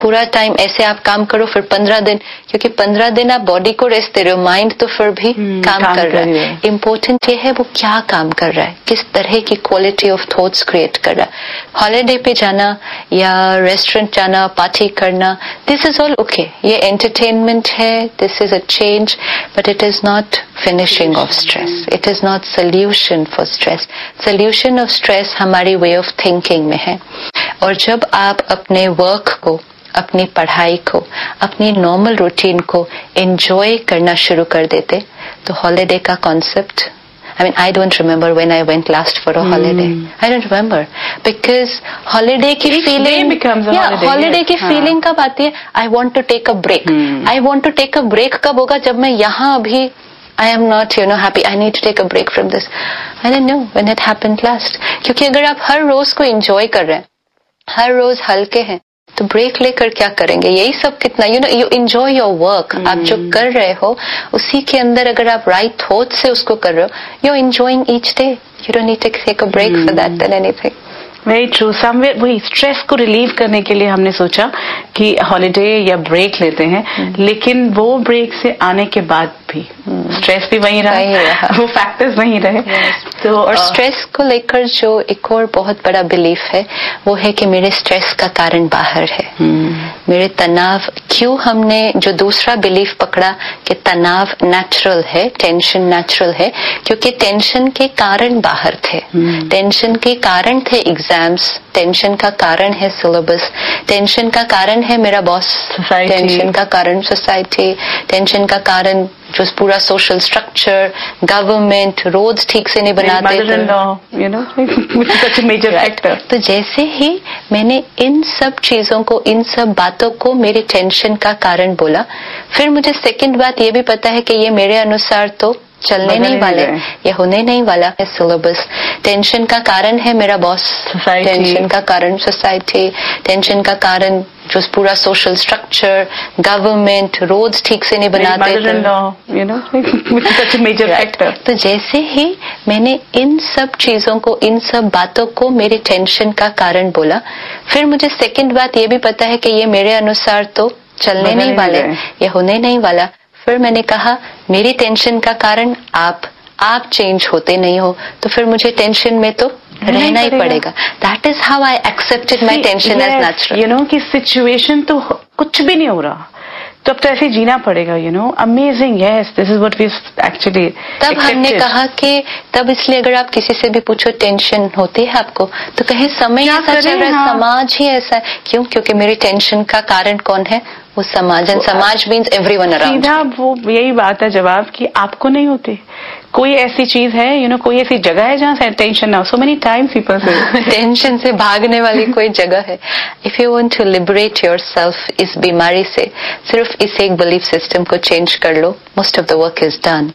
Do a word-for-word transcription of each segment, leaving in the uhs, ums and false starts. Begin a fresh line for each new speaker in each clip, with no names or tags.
पूरा टाइम ऐसे आप काम करो, फिर पंद्रह दिन, क्योंकि पंद्रह दिन आप बॉडी को रेस्ट दे रहे हो, माइंड तो फिर भी hmm, काम, काम कर रहा है। इम्पोर्टेंट ये है वो क्या काम कर रहा है, किस तरह की क्वालिटी ऑफ थॉट्स क्रिएट कर रहा है। हॉलीडे पे जाना या रेस्टोरेंट जाना, पार्टी करना, दिस इज ऑल ओके, ये एंटरटेनमेंट है, this is a change, but it is not finishing of stress, it is not solution for stress. Solution of stress हमारी वे ऑफ थिंकिंग में है। और जब आप अपने वर्क को, अपनी पढ़ाई को, अपनी नॉर्मल रूटीन को एंजॉय करना शुरू कर देते, तो हॉलीडे का concept, I mean, I don't remember when I went last for a holiday. Mm. I don't remember because holiday की feeling, yeah, holiday की feeling कब आती है? I want to take a break. Mm. I want to take a break कब होगा? जब मैं यहाँ अभी I am not, you know, happy. I need to take a break from this. I don't know when it happened last. क्योंकि अगर आप हर रोज को enjoy कर रहे हैं, हर रोज हल्के हैं, तो ब्रेक लेकर क्या करेंगे? यही सब कितना, you know, you enjoy your work, आप जो कर रहे हो उसी के अंदर अगर आप राइट थॉट से उसको कर रहे हो, you are enjoying each day, you don't need to take a break for that than anything.
Very true. Somewhere वही स्ट्रेस को रिलीव करने के लिए हमने सोचा कि हॉलिडे या ब्रेक लेते हैं, hmm. लेकिन वो ब्रेक से आने के बाद भी स्ट्रेस hmm. भी वहीं रहा, रहा। वो फैक्टर्स वहीं रहे।
yes. तो और स्ट्रेस को लेकर जो एक और बहुत बड़ा बिलीफ है वो है कि मेरे स्ट्रेस का कारण बाहर है। hmm. मेरे तनाव, क्यों हमने जो दूसरा बिलीफ पकड़ा कि तनाव नेचुरल है, टेंशन नेचुरल है, क्योंकि टेंशन के कारण बाहर थे। hmm. टेंशन के कारण थे एग्जाम्स, टेंशन का कारण है सिलेबस, टेंशन का कारण है मेरा बॉस, टेंशन का कारण सोसाइटी, टेंशन का कारण जो पूरा सोशल स्ट्रक्चर, गवर्नमेंट, रोड्स ठीक से नहीं बनाते,
you know, such a major factor.
तो जैसे ही मैंने इन सब चीजों को, इन सब बातों को मेरे टेंशन का कारण बोला, फिर मुझे सेकंड बात ये भी पता है कि ये मेरे अनुसार तो चलने नहीं वाले, ये होने नहीं वाला है सिलेबस। टेंशन का कारण है मेरा बॉस, टेंशन का कारण सोसाइटी, टेंशन का कारण जो पूरा सोशल स्ट्रक्चर, गवर्नमेंट, रोड्स ठीक से नहीं बनाते,
you know, such a major factor.
तो जैसे ही मैंने इन सब चीजों को, इन सब बातों को मेरे टेंशन का कारण बोला, फिर मुझे सेकंड बात ये भी पता है कि ये मेरे अनुसार तो चलने नहीं वाले, ये होने नहीं वाला। फिर मैंने कहा मेरी टेंशन का कारण आप आप चेंज होते नहीं हो, तो फिर मुझे टेंशन में तो रहना ही पड़ेगा। That is how I accepted my tension as natural.
You know कि सिचुएशन तो कुछ भी नहीं हो रहा, तो अब तो ऐसे जीना पड़ेगा, you know. Amazing, yes, this is what we actually.
तब हमने कहा कि तब इसलिए अगर आप किसी से भी पूछो टेंशन होती है आपको, तो कहे समय ऐसा चल रहा है, हाँ। समाज ही ऐसा है। क्यों? क्योंकि मेरी टेंशन का कारण कौन है? वो समाज, एंड समाज मीन्स एवरीवन अराउंड।
सीधा वो यही बात है जवाब कि आपको नहीं होती। कोई ऐसी चीज है, यू नो, कोई ऐसी जगह है जहाँ से टेंशन ना हो। सो मेनी टाइम्स पीपल से
टेंशन से भागने वाली कोई जगह है। If you want to liberate yourself इस बीमारी से, सिर्फ इस एक बिलीफ सिस्टम को चेंज कर लो, most of the work is done.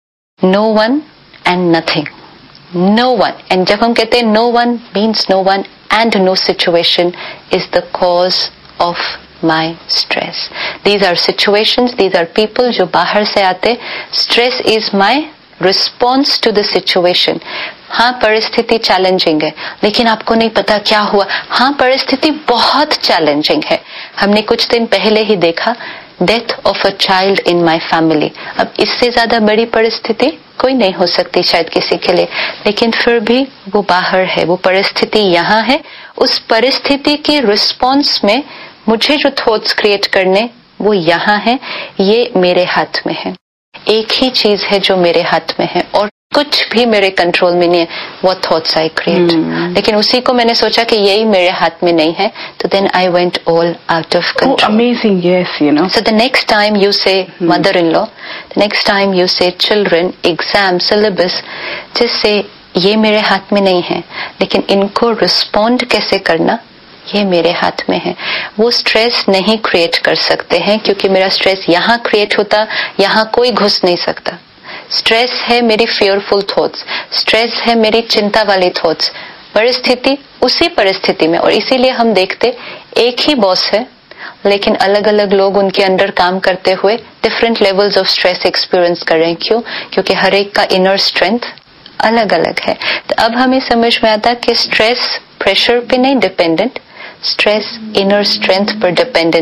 No one and nothing, no one. And जब हम कहते हैं no one means no one and know situation is the cause of my stress. These are situations, these are people जो बाहर से आते। Stress is my response to the situation. हाँ, परिस्थिति चैलेंजिंग है, लेकिन आपको नहीं पता क्या हुआ। हाँ, परिस्थिति बहुत चैलेंजिंग है। हमने कुछ दिन पहले ही देखा death of a child in my family. अब इससे ज्यादा बड़ी परिस्थिति कोई नहीं हो सकती शायद किसी के लिए, लेकिन फिर भी वो बाहर है, वो परिस्थिति यहाँ है। उस परिस्थिति के रिस्पॉन्स में मुझे जो थॉट्स क्रिएट करने वो यहाँ है, ये मेरे हाथ में है। एक ही चीज है जो मेरे हाथ में है और कुछ भी मेरे कंट्रोल में नहीं है, वो थॉट्स आई क्रिएट। लेकिन उसी को मैंने सोचा कि यही मेरे हाथ में नहीं है, तो then I went all out of control.
Amazing, yes, you know.
So the next time you से mother in law, the next time you से चिल्ड्रन, एग्जाम, सिलेबस, जिससे ये मेरे हाथ में नहीं है, लेकिन इनको रिस्पॉन्ड कैसे करना ये मेरे हाथ में है। वो स्ट्रेस नहीं क्रिएट कर सकते हैं, क्योंकि मेरा स्ट्रेस यहाँ क्रिएट होता, यहाँ कोई घुस नहीं सकता। स्ट्रेस है मेरी फियरफुल थॉट्स, स्ट्रेस है मेरी चिंता वाली थॉट्स। परिस्थिति उसी परिस्थिति में, और इसीलिए हम देखते एक ही बॉस है, लेकिन अलग अलग लोग उनके अंडर काम करते हुए different levels of stress experience कर रहे हैं। क्यों? क्योंकि हर एक का इनर स्ट्रेंथ अलग अलग है। तो अब हमें समझ में आता कि स्ट्रेस प्रेशर पे नहीं डिपेंडेंट, स्ट्रेस इनर स्ट्रेंथ पर डिपेंडेंट